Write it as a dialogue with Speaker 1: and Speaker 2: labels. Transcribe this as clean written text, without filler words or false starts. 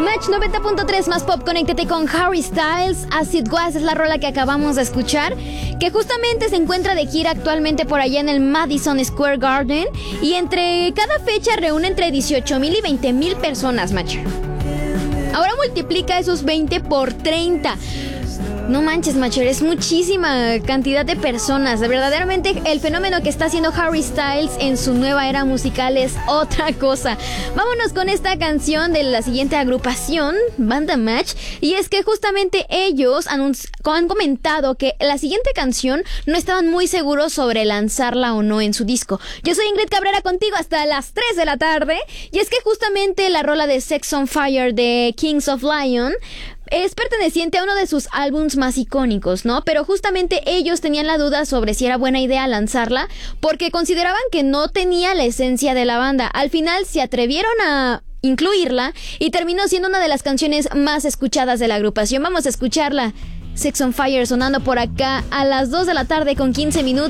Speaker 1: Match 90.3 más pop, conéctate con Harry Styles. As It Was es la rola que acabamos de escuchar, que justamente se encuentra de gira actualmente por allá en el Madison Square Garden, y entre cada fecha reúne entre 18,000 y 20,000 personas, Match. Ahora multiplica esos 20 por 30. No manches, Macher, es muchísima cantidad de personas. Verdaderamente el fenómeno que está haciendo Harry Styles en su nueva era musical es otra cosa. Vámonos con esta canción de la siguiente agrupación, Banda Match. Y es que justamente ellos han comentado que la siguiente canción no estaban muy seguros sobre lanzarla o no en su disco. Yo soy Ingrid Cabrera, contigo hasta las 3 de la tarde. Y es que justamente la rola de Sex on Fire de Kings of Leon es perteneciente a uno de sus álbums más icónicos, ¿no? Pero justamente ellos tenían la duda sobre si era buena idea lanzarla, porque consideraban que no tenía la esencia de la banda. Al final se atrevieron a incluirla y terminó siendo una de las canciones más escuchadas de la agrupación. Vamos a escucharla. Sex on Fire sonando por acá a las 2 de la tarde con 15 minutos.